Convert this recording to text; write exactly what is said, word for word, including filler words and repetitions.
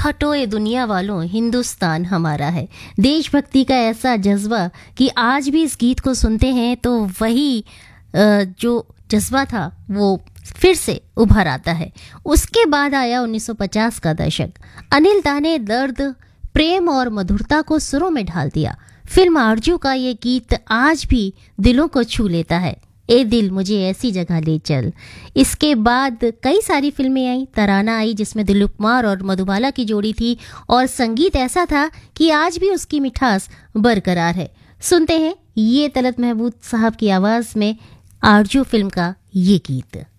हटो ये दुनिया वालों, हिंदुस्तान हमारा है। देशभक्ति का ऐसा जज्बा कि आज भी इस गीत को सुनते हैं तो वही अ, जो जज्बा था वो फिर से उभर आता है। उसके बाद आया उन्नीस सौ पचास का दशक। अनिल दा ने दर्द, प्रेम और मधुरता को सुरों में ढाल दिया। फिल्म आरजू का ये गीत आज भी दिलों को छू लेता है। ए दिल मुझे ऐसी जगह ले चल। इसके बाद कई सारी फिल्में आई। तराना आई जिसमें दिलीप कुमार और मधुबाला की जोड़ी थी और संगीत ऐसा था कि आज भी उसकी मिठास बरकरार है। सुनते हैं ये तलत महमूद साहब की आवाज़ में आरजू फिल्म का ये गीत।